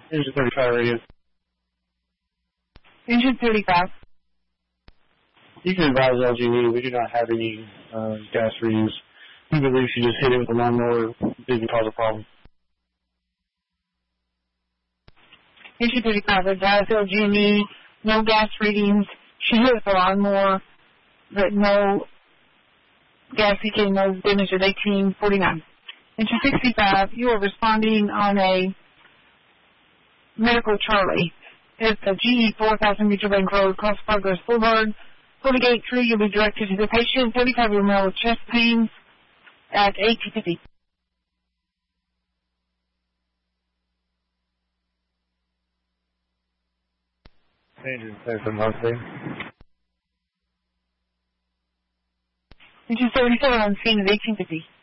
Engine 35 radio. Engine 35. You can advise LG&E. We do not have any gas reuse. We believe she just hit it with a lawnmower. It didn't cause a problem. Engine 35, advise LG&E. No gas readings. She hit with a lawnmower, but no gas leaking, no damage at 1849. Engine 65, you are responding on a Medical Charlie. It's a GE 4000 Mutual Bank Road, Cross Progress Boulevard. 48 3, you'll be directed to the patient. 35-year-old male with chest pains at 1850. Engine 7 Engine 77 on scene at 1850.